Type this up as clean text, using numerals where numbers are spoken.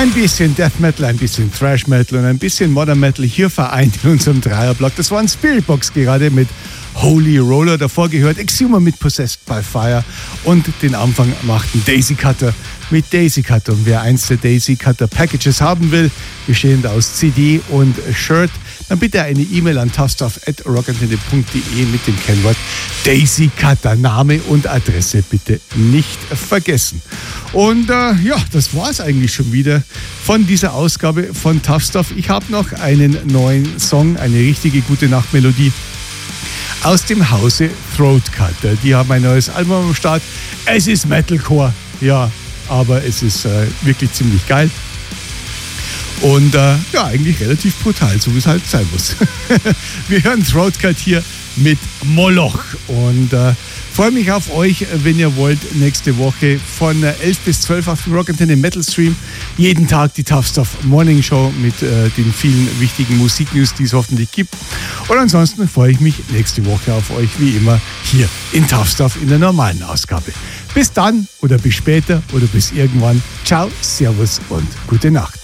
Ein bisschen Death Metal, ein bisschen Thrash Metal und ein bisschen Modern Metal hier vereint in unserem Dreierblock. Das war ein Spiritbox gerade mit Holy Roller. Davor gehört Exhumer mit Possessed by Fire und den Anfang machten Daisy Cutter mit Daisy Cutter. Und wer eins der Daisy Cutter Packages haben will, bestehend aus CD und Shirt, dann bitte eine E-Mail an toughstuff@rockantenne.de mit dem Kennwort Daisy Cutter. Name und Adresse bitte nicht vergessen. Und das war es eigentlich schon wieder von dieser Ausgabe von Tough Stuff. Ich habe noch einen neuen Song, eine richtige gute Nachtmelodie aus dem Hause Throatcutter. Die haben ein neues Album am Start. Es ist Metalcore, ja, aber es ist wirklich ziemlich geil. Und eigentlich relativ brutal, so wie es halt sein muss. Wir hören Throatcut hier mit Moloch und freue mich auf euch, wenn ihr wollt, nächste Woche von 11 bis 12 auf dem Rockantenne Metal Stream. Jeden Tag die Tough Stuff Morning Show mit den vielen wichtigen Musiknews, die es hoffentlich gibt. Und ansonsten freue ich mich nächste Woche auf euch, wie immer, hier in Tough Stuff in der normalen Ausgabe. Bis dann oder bis später oder bis irgendwann. Ciao, Servus und gute Nacht.